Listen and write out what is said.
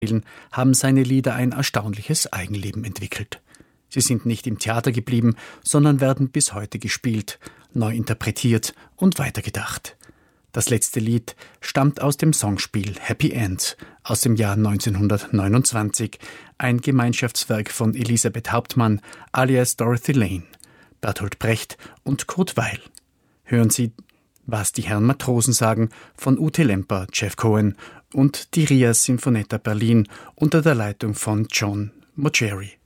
haben seine Lieder ein erstaunliches Eigenleben entwickelt. Sie sind nicht im Theater geblieben, sondern werden bis heute gespielt, neu interpretiert und weitergedacht. Das letzte Lied stammt aus dem Songspiel Happy End aus dem Jahr 1929, ein Gemeinschaftswerk von Elisabeth Hauptmann alias Dorothy Lane, Bertolt Brecht und Kurt Weill. Hören Sie, was die Herren Matrosen sagen, von Ute Lemper, Jeff Cohen und die RIAS Sinfonietta Berlin unter der Leitung von John Mauceri.